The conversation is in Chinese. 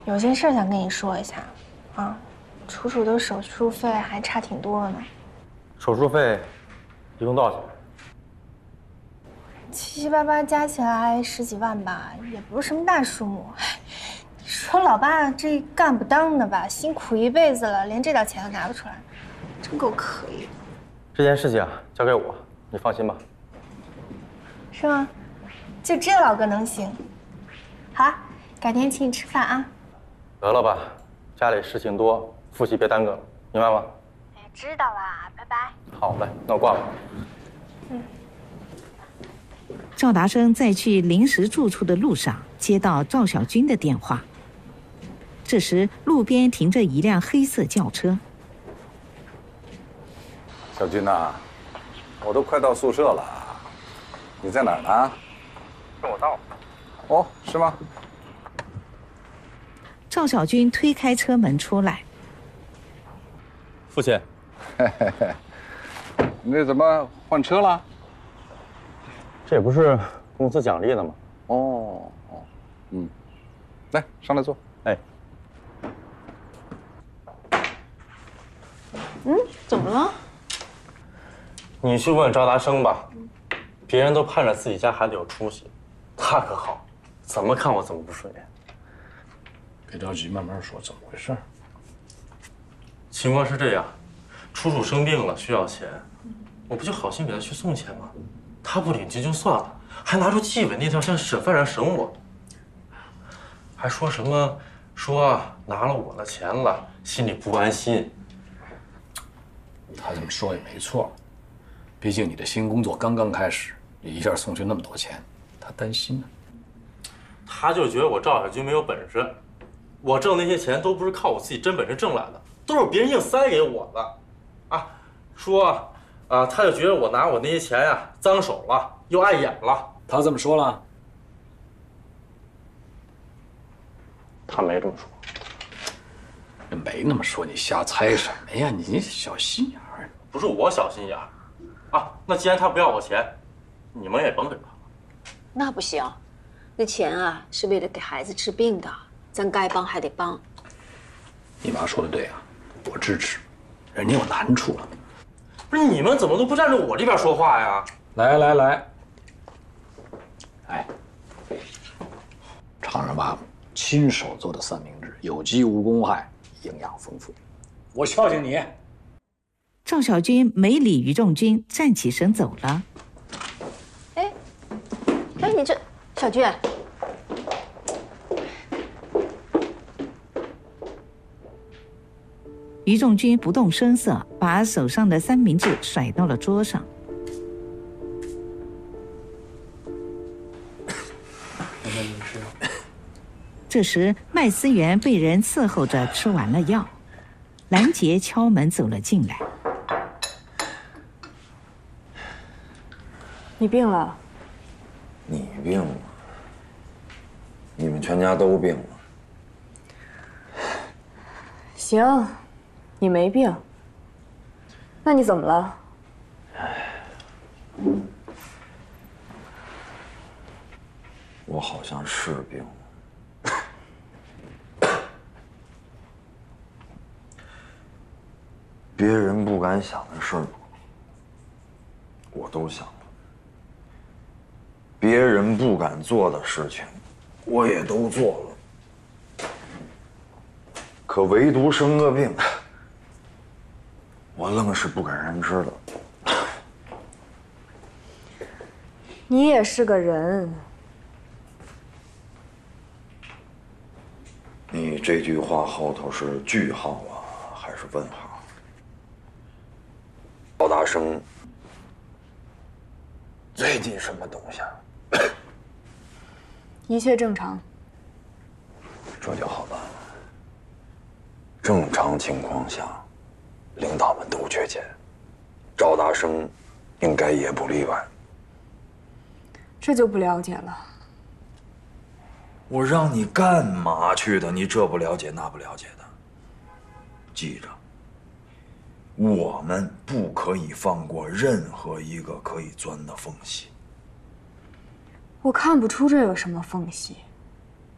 有件事想跟你说一下，啊，楚楚的手术费还差挺多呢。 手术费一共多少钱？ 七七八八加起来10几万吧，也不是什么大数目。你说老爸这干不当的吧，辛苦一辈子了，连这点钱都拿不出来，真够可疑的。 这件事情啊，交给我，你放心吧。 是吗？就这老哥能行？好啊，改天请你吃饭啊。 得了吧，家里事情多，复习别耽搁了，明白吗？ 哎，知道啦，拜拜。 好嘞，那我挂了。 赵达生在去临时住处的路上，接到赵小军的电话。这时，路边停着一辆黑色轿车。 小军呐，我都快到宿舍了，你在哪儿呢？ 跟我到。 哦，是吗？ 赵小军推开车门出来。 父亲， 你怎么换车了？ 这也不是公司奖励的吗？ 哦，来上来坐。 哎， 怎么了？ 你去问赵达生吧，别人都盼着自己家孩子有出息，他可好，怎么看我怎么不顺眼。 别着急，慢慢说，怎么回事？ 情况是这样，楚楚生病了，需要钱，我不就好心给他去送钱吗？他不领情就算了，还拿出纪委那条像审犯人审我，还说什么拿了我的钱了，心里不安心。 他这么说也没错，毕竟你的新工作刚刚开始，你一下送去那么多钱，他担心呢。 他就觉得我赵小军没有本事，我挣那些钱都不是靠我自己真本事挣来的，都是别人硬塞给我的，他就觉得我拿我那些钱呀脏手了，又碍眼了。 他这么说了？ 他没这么说。 没那么说，你瞎猜什么呀？你小心眼儿。 不是我小心眼儿，那既然他不要我钱，你们也甭给他。 那不行，那钱啊是为了给孩子治病的，咱该帮还得帮。 你妈说的对啊，我支持，人家有难处了。 不是你们怎么都不站着我这边说话呀？ 来，哎，尝尝爸爸亲手做的三明治，有机无公害，营养丰富。我孝敬你。 赵小军没理于仲军，站起身走了。 哎，你这小军， 于仲军不动声色，把手上的三明治甩到了桌上。这时，麦思源被人伺候着吃完了药，兰杰敲门走了进来。 你病了？ 你病了？你们全家都病了？ 行，你没病。那你怎么了？ 我好像是病了。别人不敢想的事儿，我都想了；别人不敢做的事情，我也都做了。可唯独生个病，我愣是不敢人知道。 你也是个人。 你这句话后头是句号啊，还是问号？赵大生最近什么东西啊？ 一切正常。 这就好办了。正常情况下，领导们都缺钱，赵大生应该也不例外。 这就不了解了。 我让你干嘛去的？你这不了解那不了解的。记着，我们不可以放过任何一个可以钻的缝隙。 我看不出这有什么缝隙。